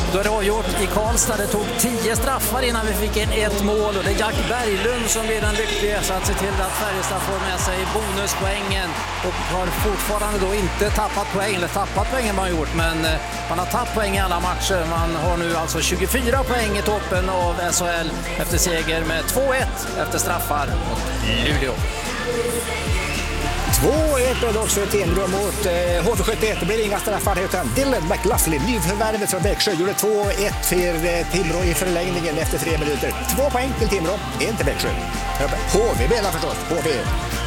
Då är det avgjort i Karlstad. Det tog 10 straffar innan vi fick in ett mål och det är Jack Berglund som blir den lyckliga så att se till att Färjestad får med sig bonuspoängen och har fortfarande då inte tappat poäng, eller tappat poängen man har gjort, men man har tappat poäng i alla matcher. Man har nu alltså 24 poäng i toppen av SHL efter seger med 2-1 efter straffar mot Luleå. 2-1 är också Timrå mot HV71. Det blir inga straffar utan Dylan McLaughlin, nyförvärvet från Växjö, gjorde 2-1 för Timrå i förlängningen efter 3 minuter. 2 poäng till Timrå, 1 till Växjö. HV menar förstås, HV.